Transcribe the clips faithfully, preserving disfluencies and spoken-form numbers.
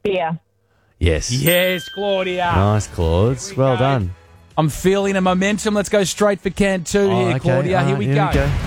Beer. Yes. Yes, Claudia. Nice, Claude. we Well go. done. I'm feeling a momentum. Let's go straight for can two Oh, here, okay. Claudia. All Here right, we here go. we go.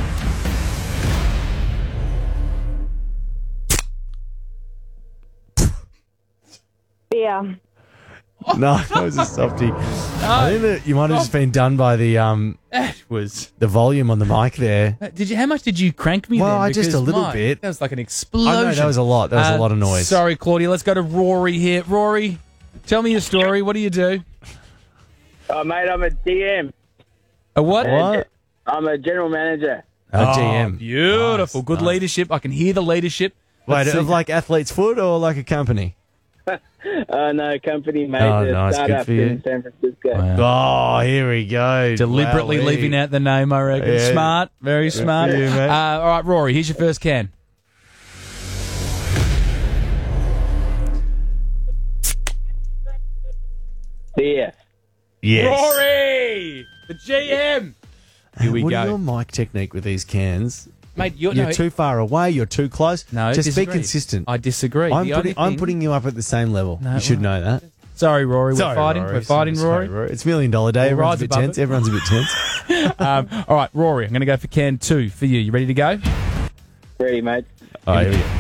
Beer. No, that was a softie. I think that you might have just been done by the um That was. the volume on the mic there. Uh, Did you? How much did you crank me? Well, then? I just Because, a little my, bit. That was like an explosion. I know, that was a lot. That was Uh, a lot of noise. Sorry, Claudia. Let's go to Rory here. Rory, tell me your story. What do you do? Oh, mate, I'm a D M. A what? What? I'm a general manager. A G M. Oh, beautiful. Nice, Good nice. leadership. I can hear the leadership. Wait, Let's see. of like athlete's foot or like a company? Uh, no, company, mate. Oh, a nice, good startup for you. in San Francisco. Wow. Oh, here we go. Deliberately Wowee. leaving out the name, I reckon. Yeah. Smart. Very smart. for you, mate. uh, all right, Rory, here's your first can. Beer. Yes. Rory! The G M! Here we what go. are your mic technique with these cans? Mate, you're, You're no, too far away. You're too close. No, just disagree. be consistent. I disagree. I'm The putting, only I'm thing- putting you up at the same level. No, you should well, know that. Sorry, Rory. We're Sorry, fighting. Rory. We're fighting, Sorry, Rory. It's Million Dollar Day. All Everyone's rides a bit above tense. it. Everyone's a bit tense. um, all right, Rory, I'm going to go for can two for you. You ready to go? Ready, mate. All right, here we go.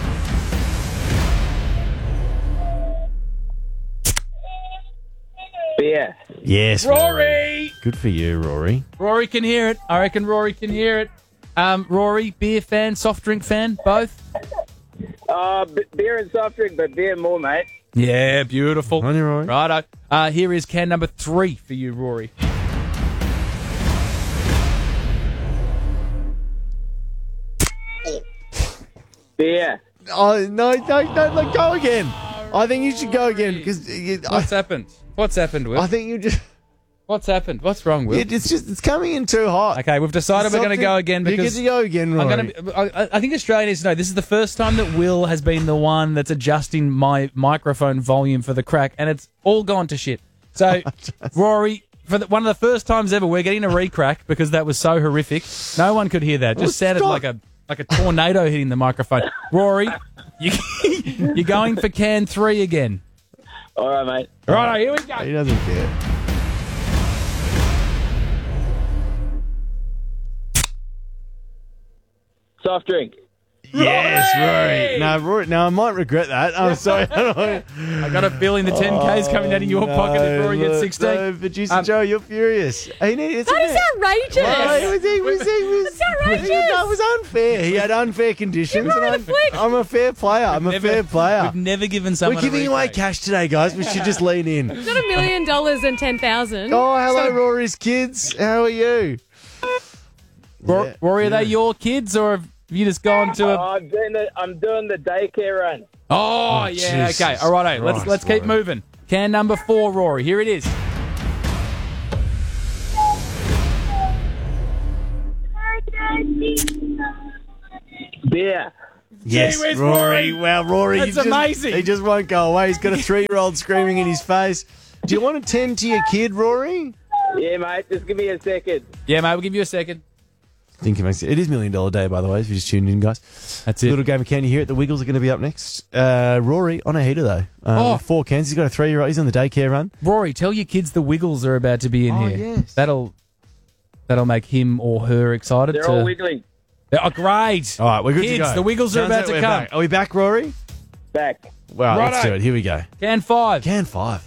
Beer. Yes, Rory! Good for you, Rory. Rory can hear it. I reckon Rory can hear it. Um, Rory, beer fan, soft drink fan, both? Uh, b- beer and soft drink, but beer more, mate. Yeah, beautiful. On you, Rory. Righto. Uh, here is can number three for you, Rory. Beer. Oh no, no, no, no, go again. I think you should go again because I, What's happened? What's happened, Will? I think you just. What's happened? What's wrong, Will? It, it's just it's coming in too hot. Okay, we've decided we're going to go again You get because to go again, Rory. I'm going to. I, I think Australia needs to know this is the first time that Will has been the one that's adjusting my microphone volume for the crack, and it's all gone to shit. So, Rory, for the, one of the first times ever, we're getting a re-crack because that was so horrific. No one could hear that. It just Oh, sounded stop. like a like a tornado hitting the microphone. Rory, you, you're going for can three again. All right, mate. Right, here we go. He doesn't care. Soft drink. Yes, Rory. No, Rory. No, I might regret that. I'm sorry. I don't I got a feeling the ten K's coming out of your no, pocket if Rory gets look, sixteen. No, producer Um, Joe, you're furious. He needed, That is outrageous. Right, it was, it was, it was, It's outrageous. That was unfair. He had unfair conditions. Give him and a I'm, flick. I'm a fair player. I'm a Never- fair player. We've never given someone We're giving a away re-crack. cash today, guys. We should just lean in. Got a million dollars and ten thousand. Oh, hello, Rory's kids. How are you? Ro- Yeah, Rory, are yeah. they your kids or have you just gone to Oh, a... I'm doing the I'm doing the daycare run. Oh, yeah, Jesus okay. All right, let's Christ, let's keep Rory. moving. Can number four, Rory. Here it is. Beer. Yes, Gee whiz, Rory. Rory. Wow, Rory. That's you just, amazing. He just won't go away. He's got a three-year-old screaming in his face. Do you want to tend to your kid, Rory? Yeah, mate. Just give me a second. Yeah, mate, we'll give you a second. I think it makes it is Million Dollar Day, by the way, if you just tuned in, guys. That's Little game of candy here at the Wiggles are going to be up next. Uh, Rory on a heater, though. Um, Oh. with four cans. He's got a three-year-old. He's on the daycare run. Rory, tell your kids the Wiggles are about to be in Oh, here. yes. That'll that'll make him or her excited. They're to... all wiggling. Oh, great. All right, we're good Kids, to go. the Wiggles are Sounds about like to we're come. back. Are we back, Rory? Back. Well, let's Righto. do it. Here we go. Can five. Can five.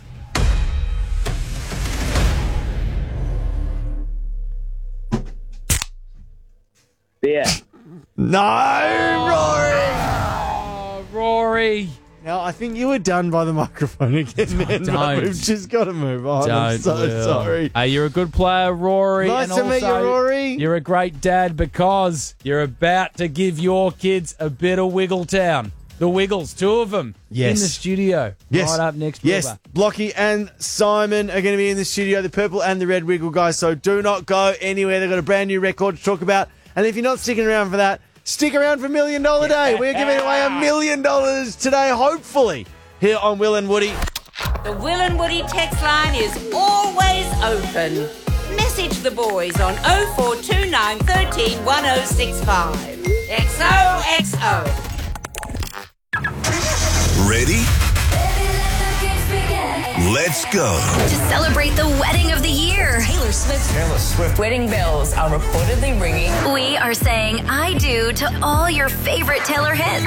Beer. No, Rory. Oh, Rory. Now, I think you were done by the microphone again, man. but Don't. We've just got to move on. I'm Don't, so Will. sorry. Hey, you're a good player, Rory. Nice and to meet you, also Rory. You're a great dad because you're about to give your kids a bit of Wiggletown. The Wiggles, two of them Yes. in the studio. Yes. Right up next. Yes, Wilbur. Blocky and Simon are going to be in the studio, the purple and the red Wiggle guys, so do not go anywhere. They've got a brand new record to talk about. And if you're not sticking around for that, stick around for Million Dollar Day. We're giving away a million dollars today, hopefully, here on Will and Woody. The Will and Woody text line is always open. Message the boys on oh four two nine, one three, one oh six five. X O X O. Ready? Let's go. To celebrate the wedding of the year, Taylor Swift. Taylor Swift. Wedding bells are reportedly ringing. we are saying I do to all your favorite Taylor hits.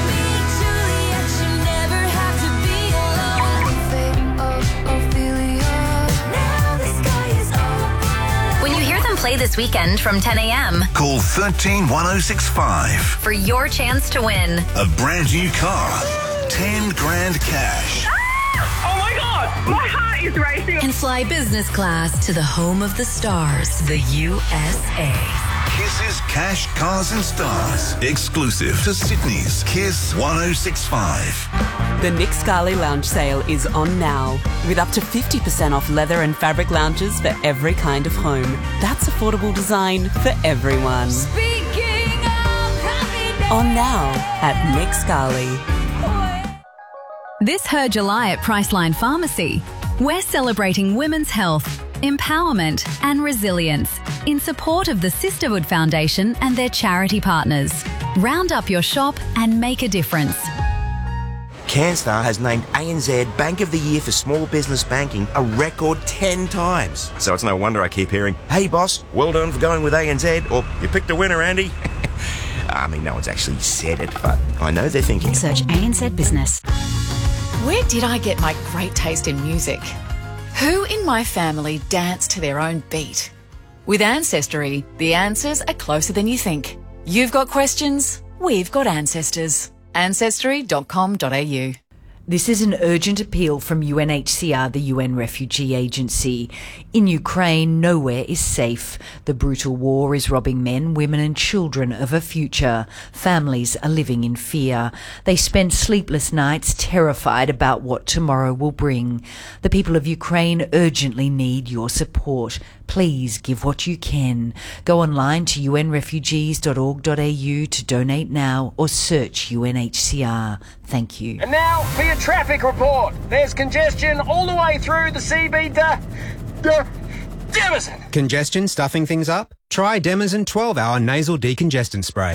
When you hear them play this weekend from ten a.m. Call thirteen one oh six five for your chance to win. a brand new car. ten grand cash. Oh my God, my heart is racing. And fly business class to the home of the stars, the U S A. Kiss's Cash, Cars and Stars. Exclusive to Sydney's Kiss one oh six five. The Nick Scali Lounge sale is on now, with up to fifty percent off leather and fabric lounges for every kind of home. That's affordable design for everyone. On now at Nick Scali. This Her July at Priceline Pharmacy, we're celebrating women's health, empowerment and resilience in support of the Sisterhood Foundation and their charity partners. Round up your shop and make a difference. CanStar has named A N Z Bank of the Year for Small Business Banking a record ten times. So it's no wonder I keep hearing, hey boss, well done for going with A N Z, or you picked a winner, Andy. I mean, no one's actually said it, but I know they're thinking. Search A N Z Business. Where did I get my great taste in music? Who in my family dance to their own beat? With Ancestry, the answers are closer than you think. You've got questions, we've got ancestors. ancestry dot com dot a u. This is an urgent appeal from U N H C R, the U N Refugee Agency. In Ukraine, nowhere is safe. The brutal war is robbing men, women and children of a future. Families are living in fear. They spend sleepless nights terrified about what tomorrow will bring. The people of Ukraine urgently need your support. Please give what you can. Go online to u n refugees dot org dot a u to donate now or search U N H C R. Thank you. And now for your traffic report. There's congestion all the way through the C B to uh, Demison. Congestion stuffing things up? Try Demison twelve hour nasal decongestant spray.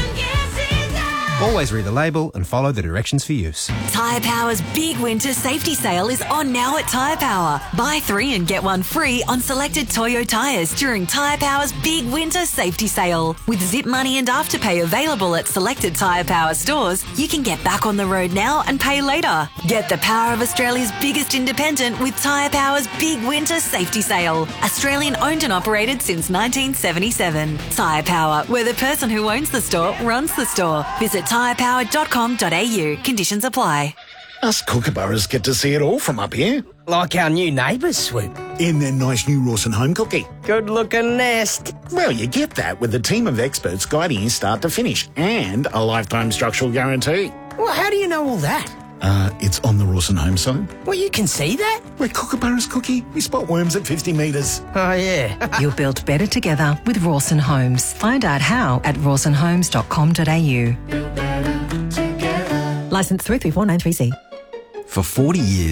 Always read the label and follow the directions for use. Tyre Power's big winter safety sale is on now at Tyre Power. Buy three and get one free on selected Toyo tyres during Tyre Power's big winter safety sale. With Zip Money and Afterpay available at selected Tyre Power stores, you can get back on the road now and pay later. Get the power of Australia's biggest independent with Tyre Power's big winter safety sale. Australian owned and operated since nineteen seventy-seven. Tyre Power, where the person who owns the store runs the store. Visit tyre power dot com dot a u. Conditions apply. Us kookaburras get to see it all from up here. Like our new neighbours, Swoop. In their nice new Rawson home cookie. Good looking nest. Well, you get that with a team of experts guiding you start to finish and a lifetime structural guarantee. Well, how do you know all that? Uh, it's on the Rawson home site. Well, you can see that? We're kookaburras, Cookie. We spot worms at fifty metres. Oh, yeah. You're built better together with Rawson Homes. Find out how at rawson homes dot com dot a u. Licence three three four nine three C. For forty years,